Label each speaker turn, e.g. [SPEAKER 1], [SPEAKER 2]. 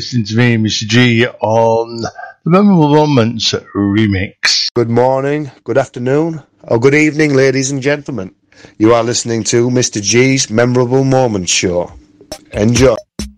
[SPEAKER 1] listening to me, Mr. G, on the Memorable Moments remix.
[SPEAKER 2] Good morning, good afternoon, or good evening, ladies and gentlemen. You are listening to Mr. G's Memorable Moments Show. Enjoy.